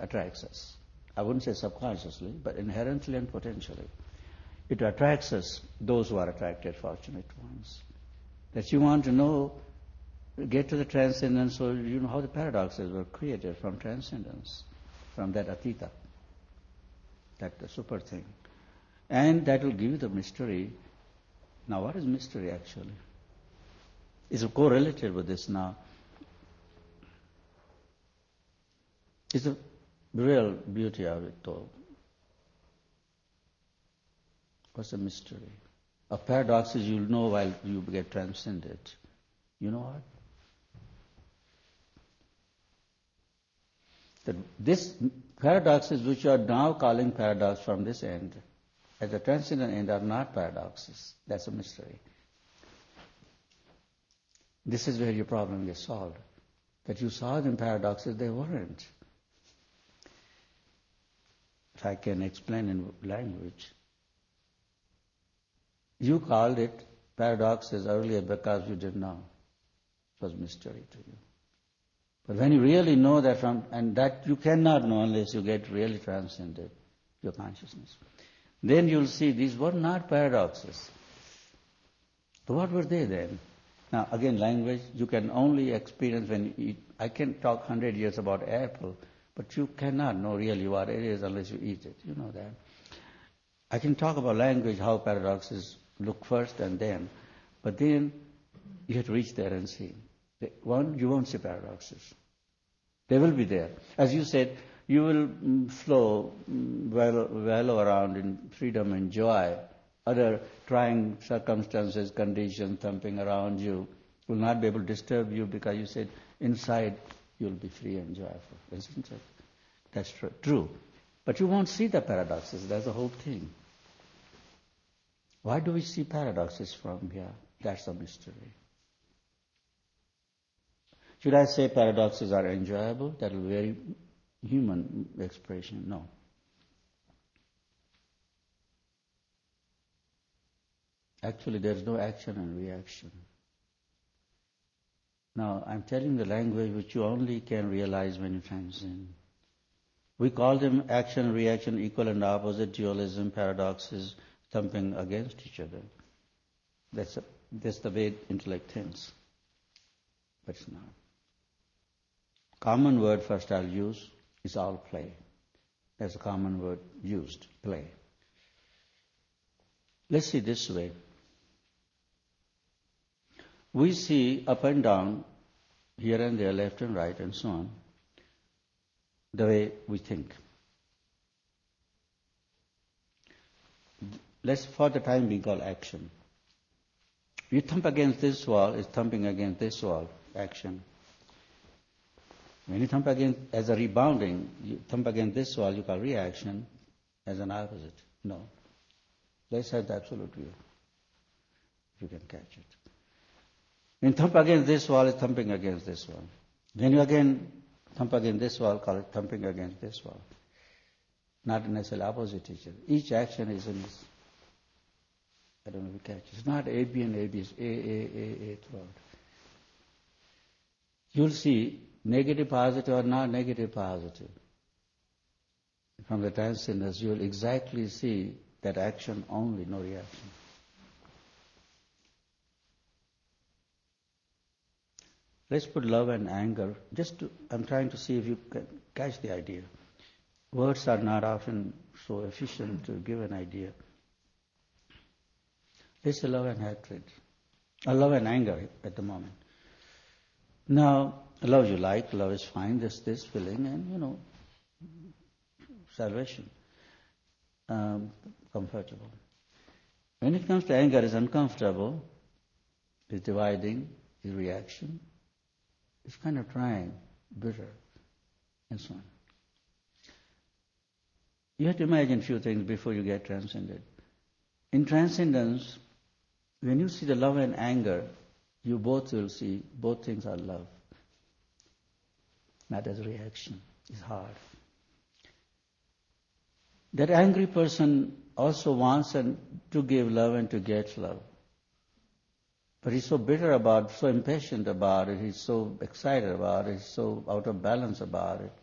attracts us. I wouldn't say subconsciously, but inherently and potentially. It attracts us, those who are attracted, fortunate ones. That you want to know, get to the transcendence, so you know how the paradoxes were created from transcendence, from that atita, that the super thing. And that will give you the mystery. Now, what is mystery actually? It's correlated with this now. It's the real beauty of it all. What's the mystery? Of paradoxes you'll know while you get transcended. You know what? That this paradoxes which you are now calling paradox from this end, at the transcendent end, are not paradoxes. That's a mystery. This is where your problem gets solved. That you saw them paradoxes, they weren't. If I can explain in language. You called it paradoxes earlier because you didn't know. It was mystery to you. But when you really know that and that you cannot know unless you get really transcended, your consciousness, then you'll see these were not paradoxes. But what were they then? Now, again, language, you can only experience when you eat. I can talk 100 years about apple, but you cannot know really what it is unless you eat it. You know that. I can talk about language, how paradoxes look first and then, but then you have to reach there and see. One, you won't see paradoxes. They will be there. As you said, you will flow well around in freedom and joy. Other trying circumstances, conditions, thumping around you will not be able to disturb you because you said inside you'll be free and joyful. Isn't it? That's true. But you won't see the paradoxes. That's the whole thing. Why do we see paradoxes from here? That's a mystery. Should I say paradoxes are enjoyable? That will be a very human expression. No. Actually, there's no action and reaction. Now, I'm telling the language which you only can realize when you transcend. We call them action and reaction, equal and opposite, dualism, paradoxes, thumping against each other. That's the way intellect thinks. But it's not. Common word first I'll use is all play. That's a common word used, play. Let's see this way. We see up and down, here and there, left and right, and so on, the way we think. Let's, for the time being, call action. You thump against this wall, it's thumping against this wall, action. When you thump against, as a rebounding, you thump against this wall, you call reaction as an opposite. No. Let's have the absolute view, if you can catch it. When you thump against this wall, it's thumping against this wall. Then you again thump against this wall, call it thumping against this wall. Not necessarily opposite each other. Each action is in this. I don't know if you catch it. It's not A, B, and A, B. It's A throughout. You'll see negative, positive, or not negative, positive. From the transcendence, you'll exactly see that action only, no reaction. Let's put love and anger. I'm trying to see if you can catch the idea. Words are not often so efficient to give an idea. Let's say love and hatred. Or love and anger at the moment. Now, love you like, love is fine, this feeling, and salvation. Comfortable. When it comes to anger, it's uncomfortable, it's dividing, it's reaction. It's kind of trying, bitter, and so on. You have to imagine a few things before you get transcended. In transcendence, when you see the love and anger, you both will see both things are love. Not as a reaction. It's hard. That angry person also wants to give love and to get love. But he's so bitter about it, so impatient about it, he's so excited about it, he's so out of balance about it.